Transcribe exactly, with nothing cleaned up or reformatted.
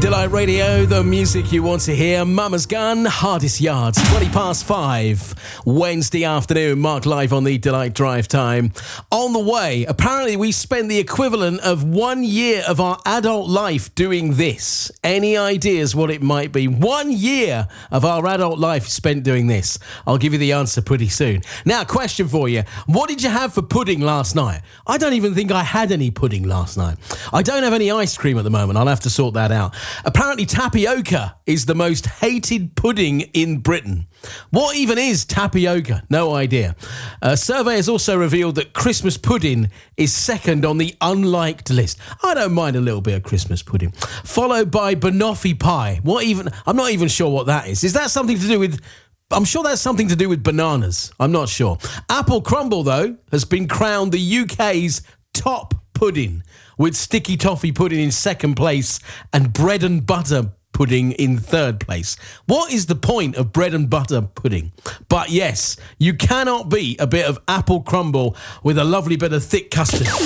Delight Radio, the music you want to hear. Mama's Gun, Hardest Yards, twenty past five, Wednesday afternoon. Mark live on the Delight Drive Time. On the way, apparently we spent the equivalent of one year of our adult life doing this. Any ideas what it might be? One year of our adult life spent doing this. I'll give you the answer pretty soon. Now, question for you. What did you have for pudding last night? I don't even think I had any pudding last night. I don't have any ice cream at the moment. I'll have to sort that out. Apparently, tapioca is the most hated pudding in Britain. What even is tapioca? No idea. A survey has also revealed that Christmas pudding is second on the unliked list. I don't mind a little bit of Christmas pudding. Followed by banoffee pie. What even? I'm not even sure what that is. Is that something to do with... I'm sure that's something to do with bananas. I'm not sure. Apple crumble, though, has been crowned the U K's top pudding, with sticky toffee pudding in second place and bread and butter pudding in third place. What is the point of bread and butter pudding? But yes, you cannot beat a bit of apple crumble with a lovely bit of thick custard.